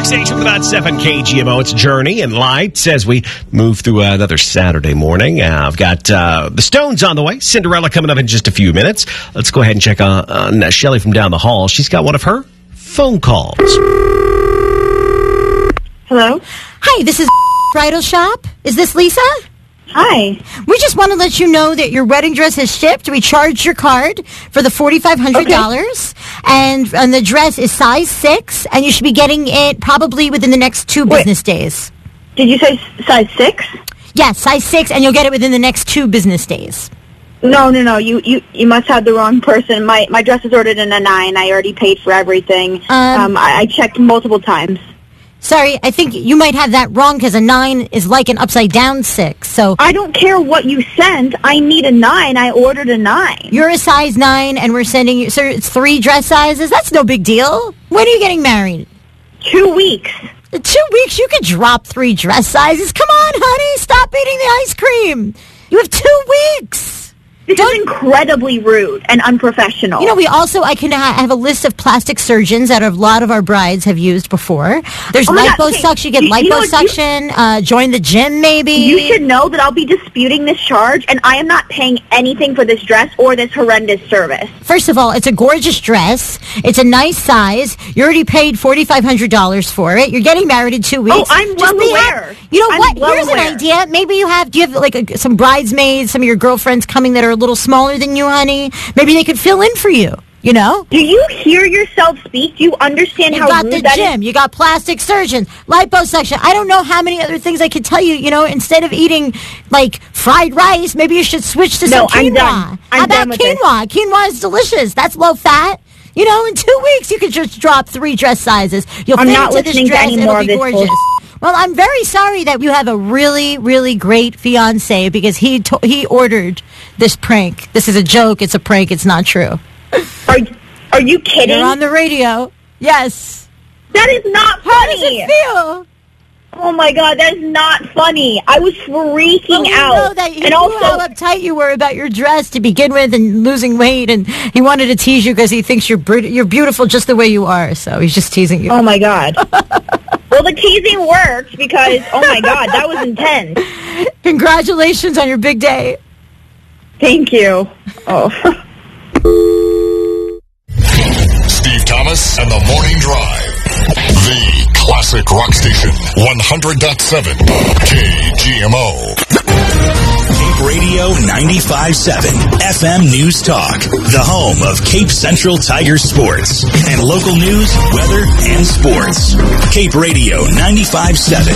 Station with about 7 KGMO. It's Journey and Lights as we move through another Saturday morning. I've got the Stones on the way. Cinderella coming up in just a few minutes. Let's go ahead and check on Shelly from down the hall. She's got one of her phone calls. Hello? Hi, this is Bridal Shop. Is this Lisa? Hi. We just want to let you know that your wedding dress is shipped. We charged your card for the $4,500. Okay. And the dress is size 6, and you should be getting it probably within the next 2 business days. Did you say size 6? Yes, size 6, and you'll get it within the next 2 business days. No. You must have the wrong person. My dress is ordered in a 9. I already paid for everything. I checked multiple times. Sorry, I think you might have that wrong because a 9 is like an upside-down 6. So I don't care what you sent. I need a 9. I ordered a 9. You're a size 9, and we're sending you... So it's 3 dress sizes? That's no big deal. When are you getting married? 2 weeks. 2 weeks? You could drop 3 dress sizes. Come on, honey. Stop eating the ice cream. You have 2 weeks. This is incredibly rude and unprofessional. You know, we also, I can have a list of plastic surgeons that a lot of our brides have used before. There's liposuction. You get liposuction. Join the gym, maybe. You should know that I'll be disputing this charge, and I am not paying anything for this dress or this horrendous service. First of all, it's a gorgeous dress. It's a nice size. You already paid $4,500 for it. You're getting married in 2 weeks. Oh, I'm well aware. You know what? Here's an idea. Maybe do you have like some bridesmaids, some of your girlfriends coming that are a little smaller than you, honey? Maybe they could fill in for you, you know? Do you hear yourself speak? Do you understand how rude that is? You got the gym. You got plastic surgeons, liposuction. I don't know how many other things I could tell you. You know, instead of eating, like, fried rice, maybe you should switch to some quinoa. How about quinoa? Quinoa is delicious. That's low fat. You know, in 2 weeks, you could just drop 3 dress sizes. You'll fit into this dress. It'll be gorgeous. Well, I'm very sorry that you have a really, really great fiancé because he ordered this prank. This is a joke. It's a prank. It's not true. Are you kidding? You're on the radio. Yes. That is not funny. How does it feel? Oh, my God. That is not funny. I was freaking out. Know that he knew how uptight you were about your dress to begin with and losing weight, and he wanted to tease you because he thinks you're beautiful just the way you are, so he's just teasing you. Oh, my God. Well, the teasing worked because, oh, my God, that was intense. Congratulations on your big day. Thank you. Oh. Steve Thomas and the Morning Drive. The classic rock station. 100.7 KGMO. Cape Radio 95.7 FM News Talk. The home of Cape Central Tiger sports and local news, weather, and sports. Cape Radio 95.7